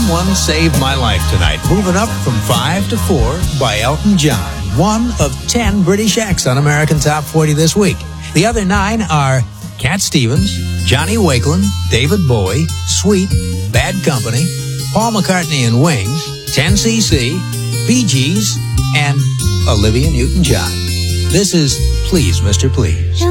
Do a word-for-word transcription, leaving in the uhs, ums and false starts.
Someone Saved My Life tonight, moving up from five to four by Elton John, one of ten British acts on American Top forty this week. The other nine are Cat Stevens, Johnny Wakelin, David Bowie, Sweet, Bad Company, Paul McCartney and Wings, ten C C, Bee Gees, and Olivia Newton-John. This is Please, Mister Please.